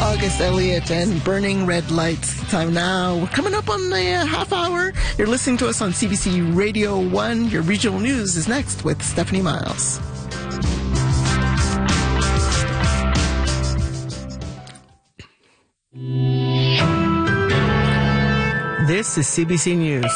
August Elliott and Burning Red Lights. Time now. We're coming up on the half hour. You're listening to us on CBC Radio 1. Your regional news is next with Stephanie Miles. This is CBC News.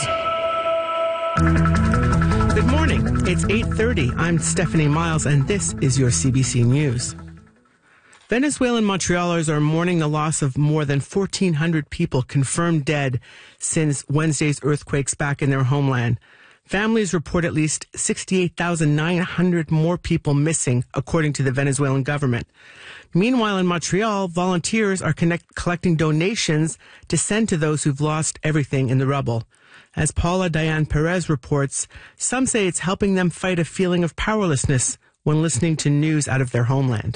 Good morning. It's 8:30. I'm Stephanie Miles, and this is your CBC News. Venezuelan Montrealers are mourning the loss of more than 1,400 people confirmed dead since Wednesday's earthquakes back in their homeland. Families report at least 68,900 more people missing, according to the Venezuelan government. Meanwhile, in Montreal, volunteers are collecting donations to send to those who've lost everything in the rubble. As Paula Diane Perez reports, some say it's helping them fight a feeling of powerlessness when listening to news out of their homeland.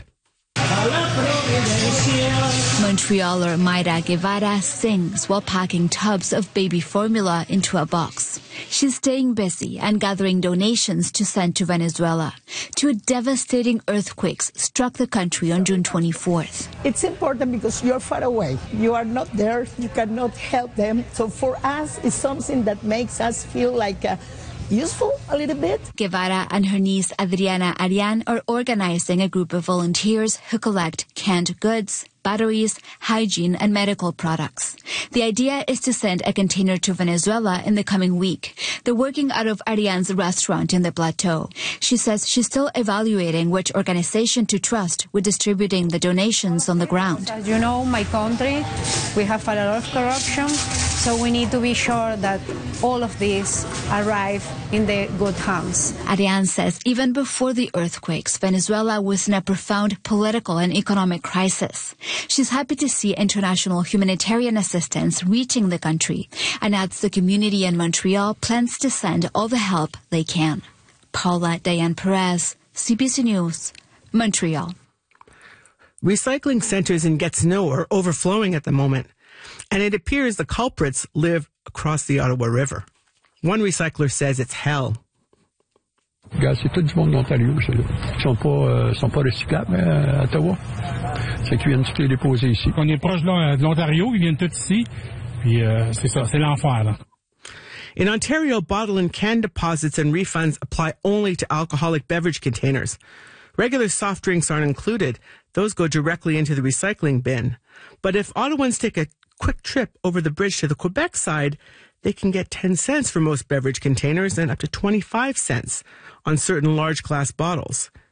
Montrealer Mayra Guevara sings while packing tubs of baby formula into a box. She's staying busy and gathering donations to send to Venezuela. Two devastating earthquakes struck the country on June 24th. It's important because you're far away. You are not there. You cannot help them. So for us, it's something that makes us feel like useful a little bit. Guevara and her niece Adriana Arian are organizing a group of volunteers who collect canned goods, batteries, hygiene, and medical products. The idea is to send a container to Venezuela in the coming week. They're working out of Arian's restaurant in the plateau. She says she's still evaluating which organization to trust with distributing the donations on the ground. As you know, my country, we have a lot of corruption, so we need to be sure that all of these arrive in the good hands. Arian says even before the earthquakes, Venezuela was in a profound political and economic crisis. She's happy to see international humanitarian assistance reaching the country and adds the community in Montreal plans to send all the help they can. Paula Diane Perez, CBC News, Montreal. Recycling centers in Gatineau are overflowing at the moment, and it appears the culprits live across the Ottawa River. One recycler says it's hell. C'est tout du monde d'Ontario, ceux-là. Ils sont pas recyclables à Ottawa. C'est qu'ils viennent tous les déposer ici. On est proche de l'Ontario, ils viennent tous ici. Puis c'est ça, c'est l'enfer, là. In Ontario, bottle and can deposits and refunds apply only to alcoholic beverage containers. Regular soft drinks aren't included. Those go directly into the recycling bin. But if Ottawans take a quick trip over the bridge to the Quebec side, they can get 10 cents for most beverage containers and up to 25 cents on certain large glass bottles.